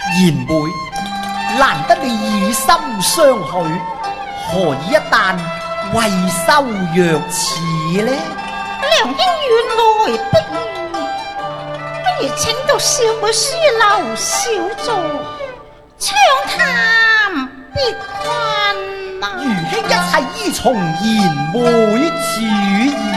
贤妹，難得你以心相許，何以一旦為收若此呢？ 良英原來不如，不如請到少妹書樓小坐，暢談別困啊！ 如卿一切依從賢妹主意。